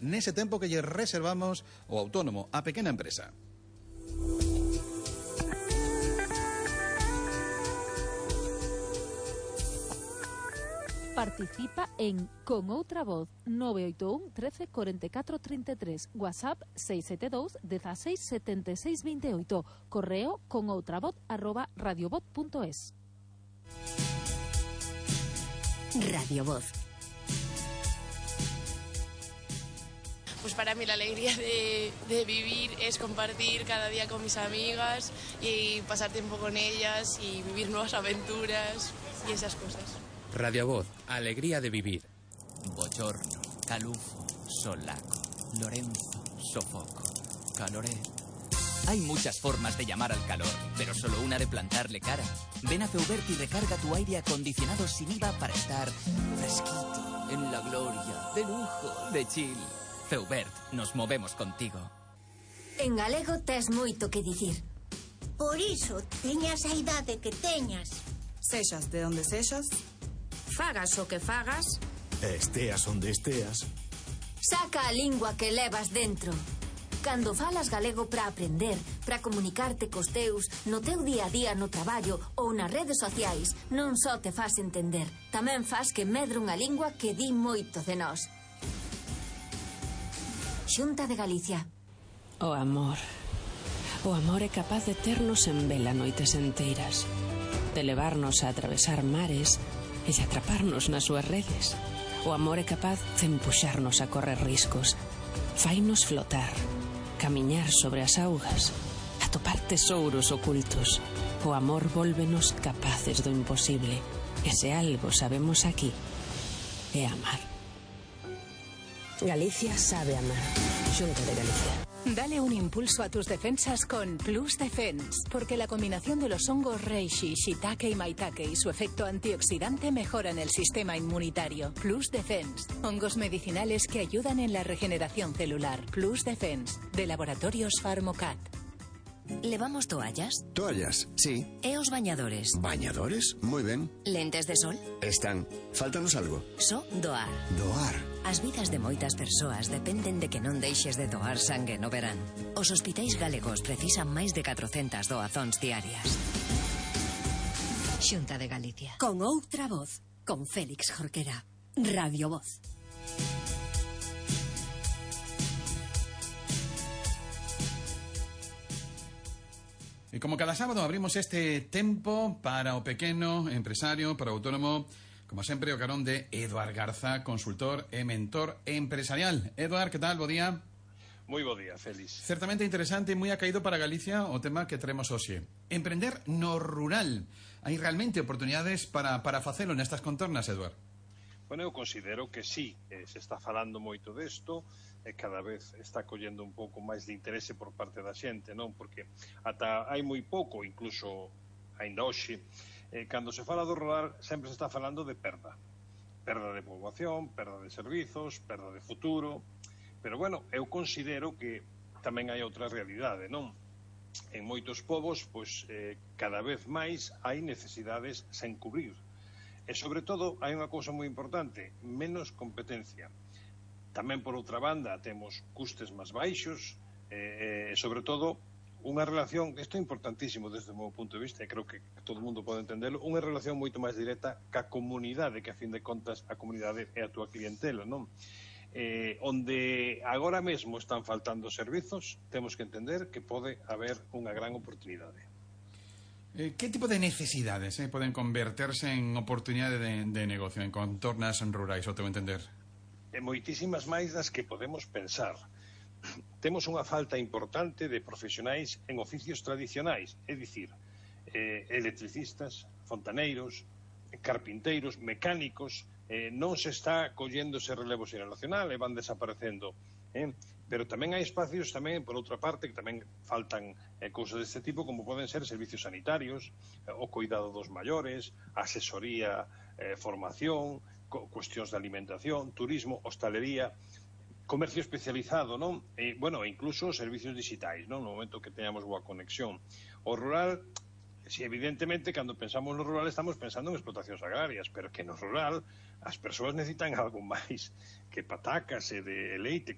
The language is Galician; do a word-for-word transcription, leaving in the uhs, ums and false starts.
nese tempo que lle reservamos o autónomo, a pequena empresa. Participa en Con Outra Voz nove oito un, trece, cuarenta y cuatro, treinta y tres, WhatsApp seis siete dos, dieciséis, setenta y seis, veintiocho, correo conoutravoz arroba radiovoz punto es. Radio Voz. Pues para mí la alegría de, de vivir es compartir cada día con mis amigas y pasar tiempo con ellas y vivir nuevas aventuras y esas cosas. Radio Voz, alegría de vivir. Bochorno, calufo, solaco, Lorenzo, sofoco, caloré. Hay muchas formas de llamar al calor, pero solo una de plantarle cara. Ven a Feubert y recarga tu aire acondicionado sin I V A para estar fresquito, en la gloria, de lujo, de chill. Feubert, nos movemos contigo. En galego tes moito que dicir. Por iso, teñas a idade que teñas. Sexas de onde sexas, Fagas o que fagas, esteas onde esteas, saca a lingua que levas dentro. Cando falas galego para aprender, para comunicarte cos teus, no teu día a día no traballo ou nas redes sociais, non só te fas entender, tamén fas que medre unha lingua que di moito de nós. Xunta de Galicia. O amor. O amor é capaz de ternos en vela noites enteiras, de levarnos a atravesar mares e de atraparnos nas súas redes. O amor é capaz de empuxarnos a correr riscos, fainos flotar, camiñar sobre as augas, atopar tesouros ocultos. O amor vólvenos capaces do imposible. E se algo sabemos aquí, é amar. Galicia sabe amar. Xunta de Galicia. Dale un impulso a tus defensas con Plus Defense, porque la combinación de los hongos reishi, shiitake y maitake y su efecto antioxidante mejoran el sistema inmunitario. Plus Defense, hongos medicinales que ayudan en la regeneración celular. Plus Defense, de Laboratorios Pharmocat. Levamos toallas? Toallas, sí. E os bañadores? Bañadores, moi ben. Lentes de sol? Están. Faltanos algo. Só doar. Doar. As vidas de moitas persoas dependen de que non deixes de doar sangue no verán. Os hospitais galegos precisan máis de catrocentas doazóns diarias. Xunta de Galicia. Con Outra Voz, con Félix Jorquera. Radio Voz. E como cada sábado abrimos este tempo para o pequeno empresario, para o autónomo, como sempre o carón de Eduard Garza, consultor e mentor empresarial. Eduard, que tal? Bo día. Moi bo día, Félix. Certamente interesante e moi acaído para Galicia o tema que traemos hoxe. Emprender no rural. Hai realmente oportunidades para, para facelo nestas contornas, Eduard? Bueno, eu considero que sí, eh, se está falando moito desto e cada vez está collendo un pouco máis de interese por parte da xente, non? Porque ata hai moi pouco, incluso aínda hoxe, eh, cando se fala do rural sempre se está falando de perda. Perda de poboación, perda de servizos, perda de futuro. Pero, bueno, eu considero que tamén hai outra realidade, non? En moitos povos, pois, eh, cada vez máis hai necesidades sen cubrir. E, sobre todo, hai unha cousa moi importante, menos competencia. Tamén, por outra banda, temos custes máis baixos e, e sobre todo, unha relación, isto é importantísimo desde o meu punto de vista, e creo que todo o mundo pode entenderlo, unha relación moito máis directa ca comunidade, que a fin de contas a comunidade é a túa clientela, non? Eh, onde agora mesmo están faltando servizos, temos que entender que pode haber unha gran oportunidade. Eh, que tipo de necesidades eh, poden converterse en oportunidade de, de negocio en contornas rurais, ao teu entender? E moitísimas máis das que podemos pensar. Temos unha falta importante de profesionais en oficios tradicionais, é dicir, eh, electricistas, fontaneiros, carpinteiros, mecánicos, eh, non se está collendo ese relevo xeracional e van desaparecendo. Eh? Pero tamén hai espacios, tamén, por outra parte, que tamén faltan eh, cousas deste tipo, como poden ser servicios sanitarios, eh, o cuidado dos maiores, asesoría, eh, formación, cu cuestións de alimentación, turismo, hostalería, comercio especializado, non? E, bueno, incluso servicios digitais, non? No momento que teñamos boa conexión. O rural, si evidentemente, cando pensamos no rural estamos pensando en explotacións agrarias, pero que no rural as persoas necesitan algo máis que patacas e de leite, que